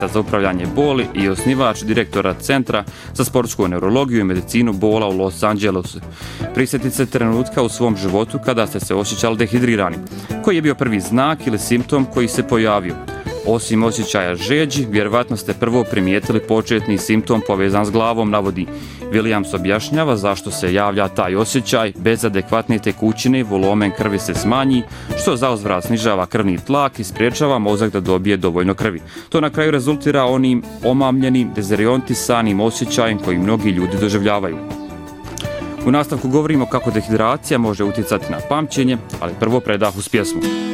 za upravljanje boli i osnivač direktora Centra za sportsku neurologiju i medicinu bola u Los Angelesu. Prisjetite se trenutka u svom životu kada ste se osjećali dehidrirani. Koji je bio prvi znak ili simptom koji se pojavio? Osim osjećaja žeđi, vjerovatno ste prvo primijetili početni simptom povezan s glavom, navodi. Williams objašnjava zašto se javlja taj osjećaj. Bez adekvatne tekućine volumen krvi se smanji, što zauzvrat snižava krvni tlak i spriječava mozak da dobije dovoljno krvi. To na kraju rezultira onim omamljenim, dezoriontisanim osjećajem koji mnogi ljudi doživljavaju. U nastavku govorimo kako dehidracija može utjecati na pamćenje, ali prvo predah uz pjesmu.